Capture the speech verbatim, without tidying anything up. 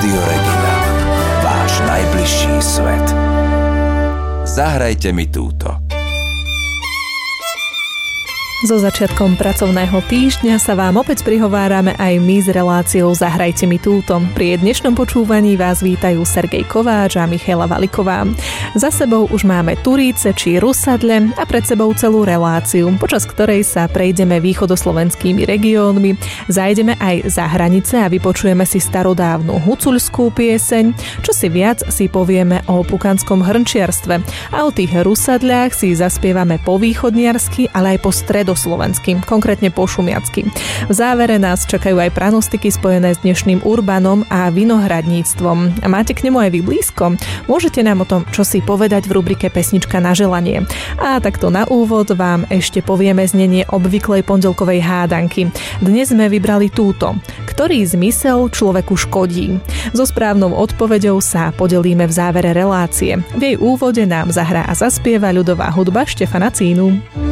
Rádio Regina. Váš najbližší svet. Zahrajte mi túto. So začiatkom pracovného týždňa sa vám opäť prihovárame aj my s reláciou Zahrajte mi túto. Pri dnešnom počúvaní vás vítajú Sergej Kováč a Michaela Valiková. Za sebou už máme turíce či rusadle a pred sebou celú reláciu, počas ktorej sa prejdeme východoslovenskými regiónmi, zajdeme aj za hranice a vypočujeme si starodávnu hucuľskú pieseň, čo si viac si povieme o pukanskom hrnčiarstve a o tých rusadliach si zaspievame po východniarsky, ale aj po stredo slovensky, konkrétne po šumiacky. V závere nás čakajú aj pranostiky spojené s dnešným urbanom a vinohradníctvom. A máte k nemu aj vy blízko? Môžete nám o tom čosi povedať v rubrike Pesnička na želanie. A takto na úvod vám ešte povieme znenie obvyklej pondelkovej hádanky. Dnes sme vybrali túto. Ktorý zmysel človeku škodí? So správnou odpoveďou sa podelíme v závere relácie. V jej úvode nám zahrá a zaspieva ľudová hudba Štefana Cínu.